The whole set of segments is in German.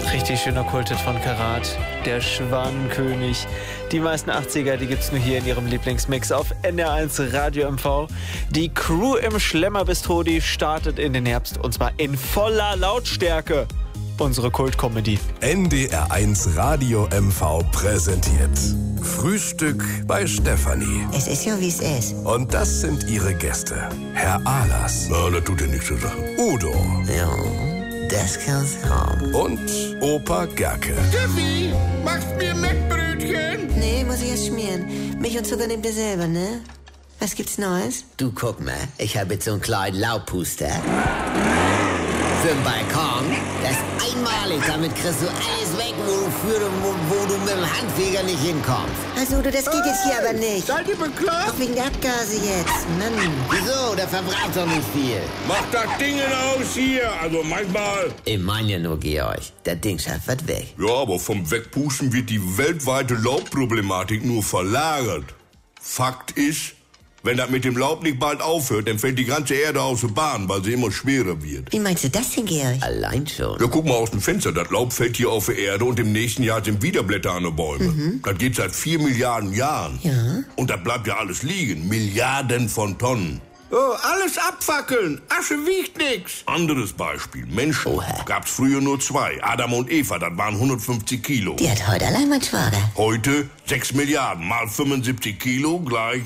Richtig schöner Kulthit von Karat, der Schwanenkönig. Die meisten 80er, die gibt's nur hier in ihrem Lieblingsmix auf NDR1 Radio MV. Die Crew im Schlemmerbistro, die startet in den Herbst und zwar in voller Lautstärke. Unsere Kultkomödie. NDR1 Radio MV präsentiert Frühstück bei Stefanie. Es ist ja, wie es ist. Und das sind ihre Gäste. Herr Ahlers. Na, das tut ja nichts zur Sache. Udo. Ja, das kann's haben. Und Opa Gerke. Steffi, machst mir Mettbrötchen? Nee, muss ich erst schmieren. Milch und Zucker nehmt ihr selber, ne? Was gibt's Neues? Du, guck mal, ich habe jetzt so einen kleinen Laubpuster für den Balkon. Das ist einmalig, damit kriegst du alles weg, wo du mit dem Handfeger nicht hinkommst. Also, Udo, das geht jetzt hier aber nicht. Seid ihr bekloppt? Auch wegen der Abgase jetzt. Mann. Wieso? Der verbraucht doch nicht viel. Mach das Ding aus hier. Also manchmal. Ich meine ja nur, Georg, das Ding schafft was weg. Ja, aber vom Wegpusten wird die weltweite Laubproblematik nur verlagert. Fakt ist, wenn das mit dem Laub nicht bald aufhört, dann fällt die ganze Erde aus der Bahn, weil sie immer schwerer wird. Wie meinst du das denn, Georg? Allein schon. Ja, guck mal aus dem Fenster, das Laub fällt hier auf die Erde und im nächsten Jahr sind wieder Blätter an den Bäumen. Das geht seit 4 Milliarden Jahren. Ja. Und da bleibt ja alles liegen. Milliarden von Tonnen. Oh, alles abfackeln. Asche wiegt nix. Anderes Beispiel. Menschen. Oha. Gab's früher nur 2. Adam und Eva, das waren 150 Kilo. Die hat heute allein mein Schwager. Heute 6 Milliarden mal 75 Kilo gleich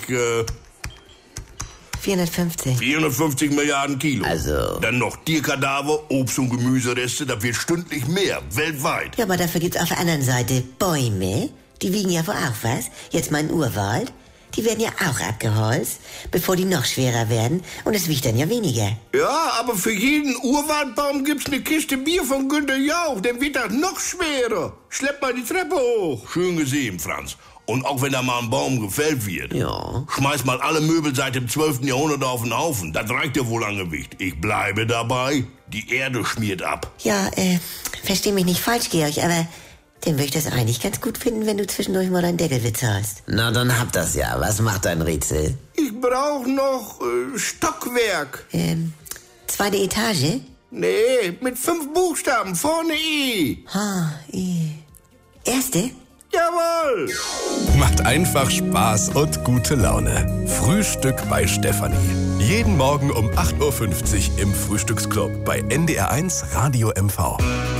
450. 450 Milliarden Kilo. Also. Dann noch Tierkadaver, Obst- und Gemüsereste, das wird stündlich mehr, weltweit. Ja, aber dafür gibt's auf der anderen Seite Bäume. Die wiegen ja wohl auch was. Jetzt mein Urwald. Die werden ja auch abgeholzt, bevor die noch schwerer werden. Und es wiegt dann ja weniger. Ja, aber für jeden Urwaldbaum gibt's eine Kiste Bier von Günter Jauch, dann wird das noch schwerer. Schlepp mal die Treppe hoch. Schön gesehen, Franz. Und auch wenn da mal ein Baum gefällt wird, Ja. schmeiß mal alle Möbel seit dem 12. Jahrhundert auf den Haufen. Das reicht ja wohl an Gewicht. Ich bleibe dabei, die Erde schmiert ab. Ja, versteh mich nicht falsch, Georg, aber dann würde ich das eigentlich ganz gut finden, wenn du zwischendurch mal einen Deckelwitz hast. Na, dann hab das ja. Was macht dein Rätsel? Ich brauch noch Stockwerk. Zweite Etage? Nee, mit 5 Buchstaben, vorne I. Erste? Jawohl. Macht einfach Spaß und gute Laune. Frühstück bei Stefanie. Jeden Morgen um 8.50 Uhr im Frühstücksclub bei NDR1 Radio MV.